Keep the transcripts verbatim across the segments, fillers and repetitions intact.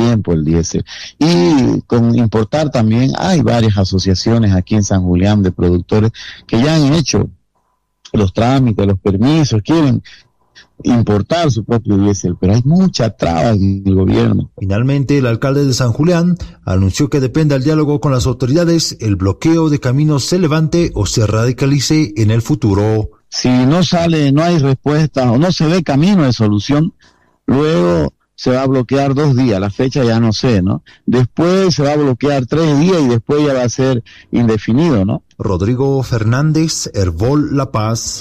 tiempo el diésel. Y con importar también hay varias asociaciones aquí en San Julián de productores que ya han hecho los trámites, los permisos, quieren importar su propio diésel, pero hay mucha traba en el gobierno. Finalmente, el alcalde de San Julián anunció que depende del diálogo con las autoridades, el bloqueo de caminos se levante o se radicalice en el futuro. Si no sale, no hay respuesta o no se ve camino de solución, luego se va a bloquear dos días, la fecha ya no sé, ¿no? Después se va a bloquear tres días y después ya va a ser indefinido, ¿no? Rodrigo Fernández, Hervol La Paz.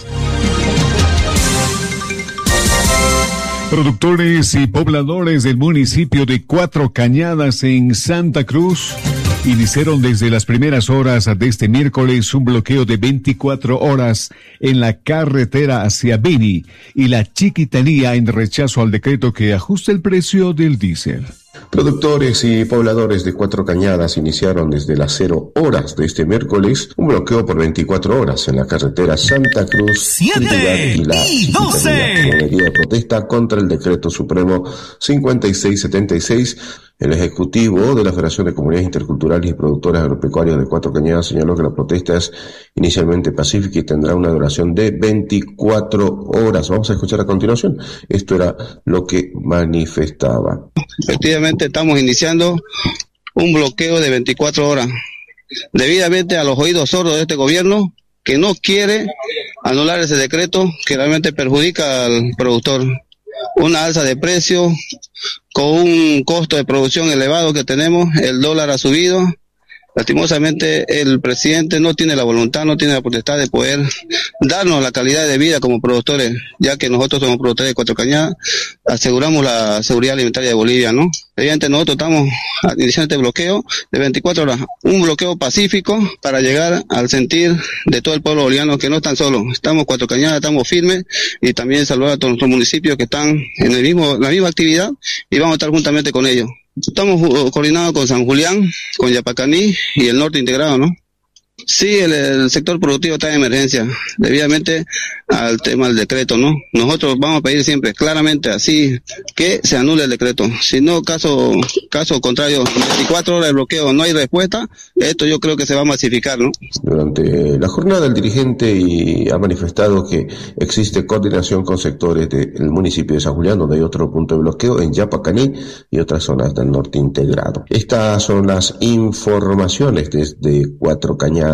Productores y pobladores del municipio de Cuatro Cañadas en Santa Cruz iniciaron desde las primeras horas de este miércoles un bloqueo de veinticuatro horas en la carretera hacia Beni y la Chiquitanía en rechazo al decreto que ajusta el precio del diésel. Productores y pobladores de Cuatro Cañadas iniciaron desde las cero horas de este miércoles un bloqueo por veinticuatro horas en la carretera Santa Cruz siete y la y doce como medida de protesta contra el decreto supremo cincuenta y seis setenta y seis. El ejecutivo de la Federación de Comunidades Interculturales y Productores Agropecuarios de Cuatro Cañadas señaló que la protesta es inicialmente pacífica y tendrá una duración de veinticuatro horas. Vamos a escuchar a continuación. Esto era lo que manifestaba. Efectivamente, estamos iniciando un bloqueo de veinticuatro horas, debidamente a los oídos sordos de este gobierno, que no quiere anular ese decreto que realmente perjudica al productor. Una alza de precio, con un costo de producción elevado que tenemos, el dólar ha subido. Lastimosamente el presidente no tiene la voluntad, no tiene la potestad de poder darnos la calidad de vida como productores, ya que nosotros somos productores de Cuatro Cañadas, aseguramos la seguridad alimentaria de Bolivia, ¿no? Evidentemente nosotros estamos iniciando este bloqueo de veinticuatro horas, un bloqueo pacífico para llegar al sentir de todo el pueblo boliviano que no están solos, estamos Cuatro Cañadas, estamos firmes, y también saludar a todos nuestros municipios que están en el mismo, la misma actividad, y vamos a estar juntamente con ellos. Estamos uh, coordinados con San Julián, con Yapacaní y el norte integrado, ¿no? Sí, el, el sector productivo está en emergencia, debidamente al tema del decreto, ¿no? Nosotros vamos a pedir siempre, claramente así, que se anule el decreto. Si no, caso caso contrario, veinticuatro horas de bloqueo, no hay respuesta, esto yo creo que se va a masificar, ¿no? Durante la jornada, el dirigente y ha manifestado que existe coordinación con sectores del municipio de San Julián, donde hay otro punto de bloqueo, en Yapacaní y otras zonas del norte integrado. Estas son las informaciones desde Cuatro Cañadas,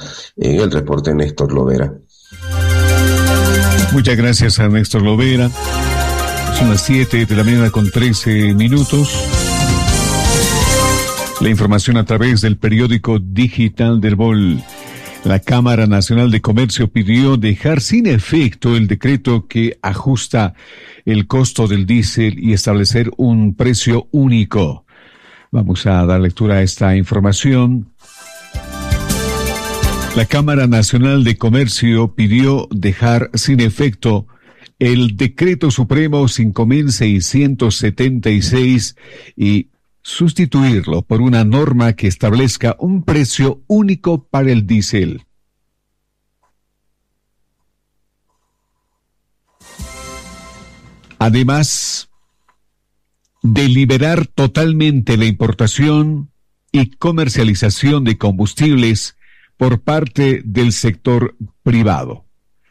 en el reporte Néstor Lovera. Muchas gracias a Néstor Lovera. Son las siete de la mañana con trece minutos. La información a través del periódico digital del Bol. La Cámara Nacional de Comercio pidió dejar sin efecto el decreto que ajusta el costo del diésel y establecer un precio único. Vamos a dar lectura a esta información. La Cámara Nacional de Comercio pidió dejar sin efecto el Decreto Supremo cinco mil seiscientos setenta y seis y sustituirlo por una norma que establezca un precio único para el diésel. Además de liberar totalmente la importación y comercialización de combustibles por parte del sector privado.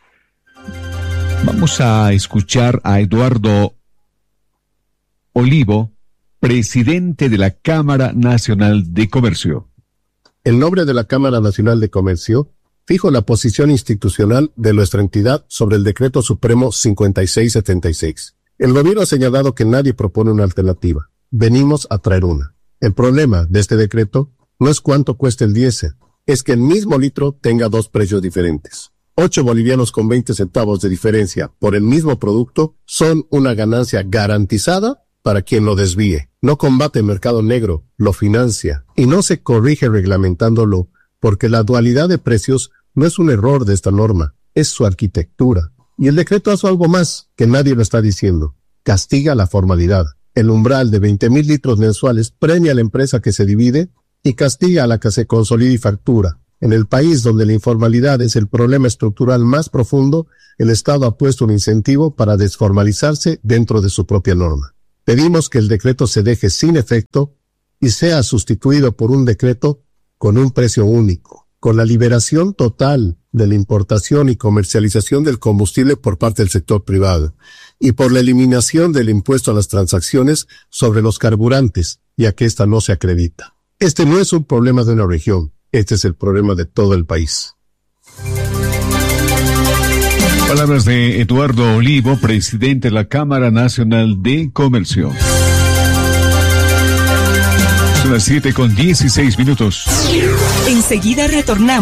Vamos a escuchar a Eduardo Olivo, presidente de la Cámara Nacional de Comercio. En nombre de la Cámara Nacional de Comercio, fijo la posición institucional de nuestra entidad sobre el Decreto Supremo cincuenta y seis setenta y seis. El gobierno ha señalado que nadie propone una alternativa. Venimos a traer una. El problema de este decreto no es cuánto cuesta el diésel, es que el mismo litro tenga dos precios diferentes. Ocho bolivianos con veinte centavos de diferencia por el mismo producto son una ganancia garantizada para quien lo desvíe. No combate el mercado negro, lo financia y no se corrige reglamentándolo, porque la dualidad de precios no es un error de esta norma, es su arquitectura. Y el decreto hace algo más que nadie lo está diciendo. Castiga la formalidad. El umbral de veinte mil litros mensuales premia a la empresa que se divide y castiga a la que se consolida y factura. En el país donde la informalidad es el problema estructural más profundo, el Estado ha puesto un incentivo para desformalizarse dentro de su propia norma. Pedimos que el decreto se deje sin efecto y sea sustituido por un decreto con un precio único, con la liberación total de la importación y comercialización del combustible por parte del sector privado y por la eliminación del impuesto a las transacciones sobre los carburantes, ya que ésta no se acredita. Este no es un problema de una región, este es el problema de todo el país. Palabras de Eduardo Olivo, presidente de la Cámara Nacional de Comercio. Son las siete con dieciséis minutos. Enseguida retornamos.